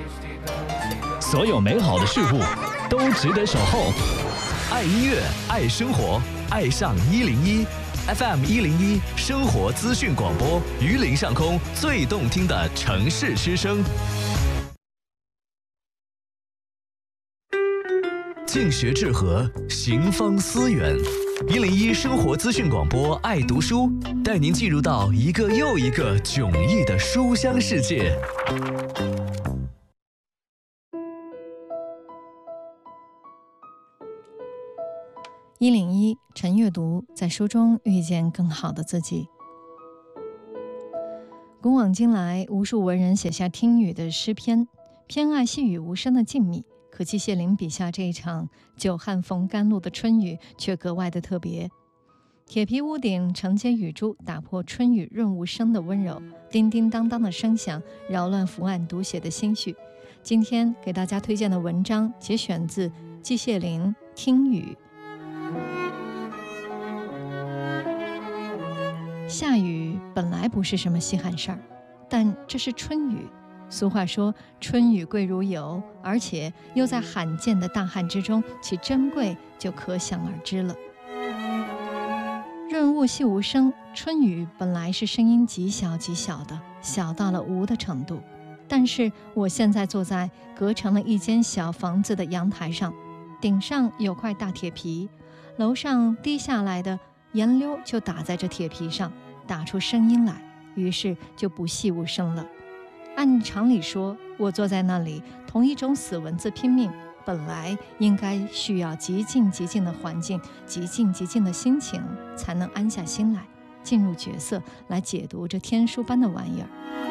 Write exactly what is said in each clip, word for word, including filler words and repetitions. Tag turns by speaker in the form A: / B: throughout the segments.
A: 所有美好的事物都值得守候。爱音乐，爱生活，爱上一零一 F M 一零一生活资讯广播，榆林上空最动听的城市之声。静学治和，行方思源。一零一生活资讯广播，爱读书，带您进入到一个又一个迥异的书香世界。
B: 一零一晨阅读，在书中遇见更好的自己。古往今来，无数文人写下听雨的诗篇，偏爱细雨无声的静谧。可季羡林笔下这一场久旱逢甘露的春雨却格外的特别。铁皮屋顶承接雨珠，打破春雨润物声的温柔，叮叮当当的声响扰乱伏案读写的心绪。今天给大家推荐的文章节选自季羡林《听雨》。下雨本来不是什么稀罕事儿，但这是春雨。俗话说春雨贵如油，而且又在罕见的大旱之中，其珍贵就可想而知了。润物细无声，春雨本来是声音极小极小的，小到了无的程度。但是我现在坐在隔成了一间小房子的阳台上，顶上有块大铁皮，楼上滴下来的盐溜就打在这铁皮上，打出声音来，于是就不细无声了。按常理说，我坐在那里同一种死文字拼命，本来应该需要极静极静的环境，极静极静的心情，才能安下心来，进入角色，来解读这天书般的玩意儿。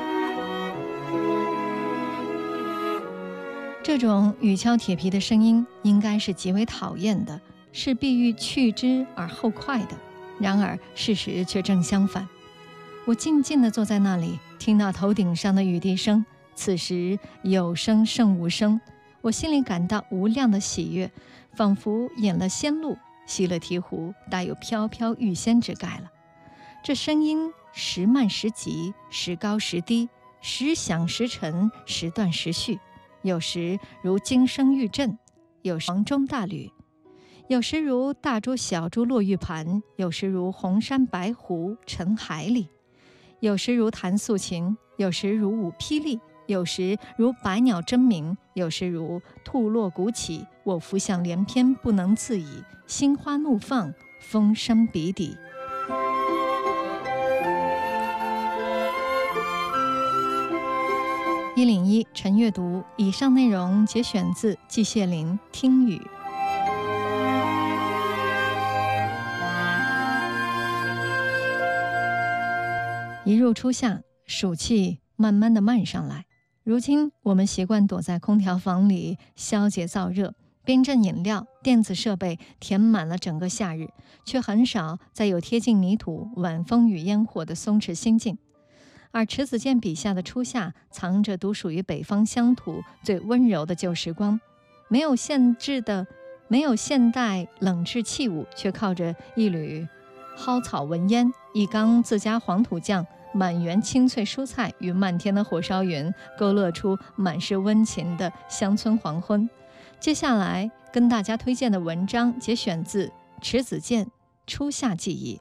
B: 这种雨敲铁皮的声音应该是极为讨厌的，是必欲去之而后快的。然而事实却正相反。我静静地坐在那里，听到头顶上的雨滴声，此时有声胜无声，我心里感到无量的喜悦，仿佛饮了仙露，吸了醍醐，大有飘飘欲仙之概了。这声音时慢时急，时高时低，时响时沉，时断时续，有时如惊声玉震，有时黄钟大吕，有时如大珠小珠落玉盘，有时如红山白湖沉海里，有时如弹素琴，有时如舞霹雳，有时如百鸟争鸣，有时如兔落鼓起，我浮想联翩不能自已，心花怒放，风声鼻底。一零一晨阅读，以上内容节选自季羡林《听雨》。一入初夏，暑气慢慢的漫上来。如今我们习惯躲在空调房里消解燥热，冰镇饮料、电子设备填满了整个夏日，却很少再有贴近泥土、晚风与烟火的松弛心境。而迟子建笔下的初夏，藏着独属于北方乡土最温柔的旧时光，没有限制的，没有现代冷炙器物，却靠着一缕蒿草文烟，一缸自家黄土酱，满园青翠蔬菜与漫天的火烧云，勾勒出满是温情的乡村黄昏。接下来跟大家推荐的文章节选自迟子建《初夏记忆》。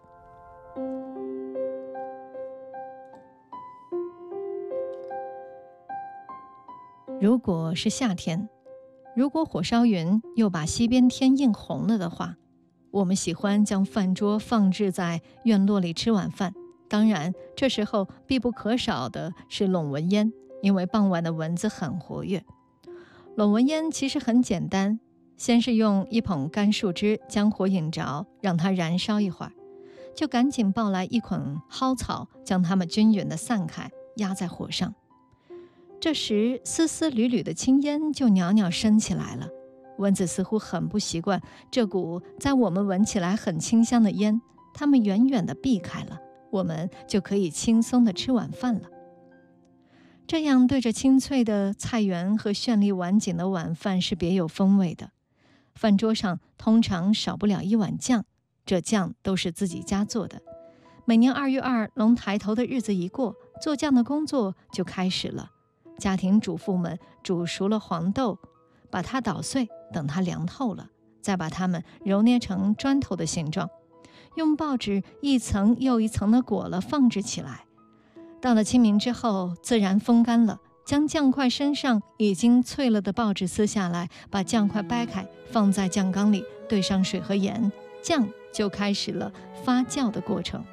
B: 如果是夏天，如果火烧云又把西边天映红了的话，我们喜欢将饭桌放置在院落里吃晚饭。当然这时候必不可少的是笼蚊烟，因为傍晚的蚊子很活跃。笼蚊烟其实很简单，先是用一捧干树枝将火引着，让它燃烧一会儿，就赶紧抱来一捆蒿草，将它们均匀地散开，压在火上。这时丝丝缕缕的青烟就袅袅升起来了，蚊子似乎很不习惯这股在我们闻起来很清香的烟，它们远远地避开了，我们就可以轻松地吃晚饭了。这样对着清脆的菜园和绚丽晚景的晚饭是别有风味的。饭桌上通常少不了一碗酱，这酱都是自己家做的。每年二月二龙抬头的日子一过，做酱的工作就开始了。 家庭主妇们煮熟了黄豆，把它捣碎，等它凉透了，再把它们揉捏成砖头的形状，用报纸一层又一层的裹了放置起来。到了清明之后，自然风干了，将酱块身上已经脆了的报纸撕下来，把酱块掰开，放在酱缸里，兑上水和盐，酱就开始了发酵的过程。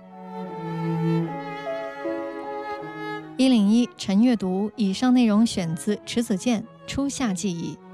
B: 一零一晨阅读，以上内容选自迟子建《初夏记忆》。